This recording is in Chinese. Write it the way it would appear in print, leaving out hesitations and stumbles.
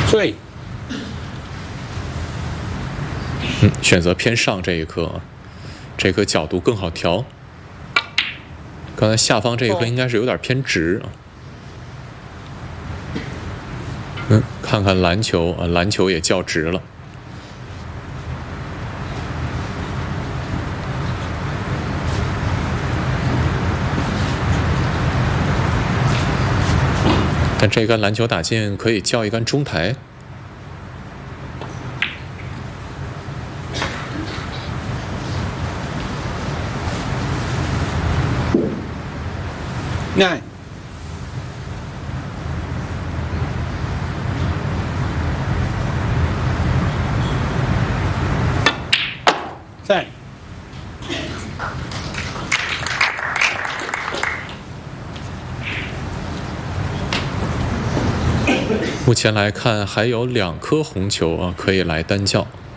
对， 选择偏上这一颗，这颗角度更好调。刚才下方这一颗应该是有点偏直。看看篮球啊，篮球也较直了。但这杆篮球打进可以叫一杆中台。 9。10。 目前来看，还有2颗红球啊，可以来单叫。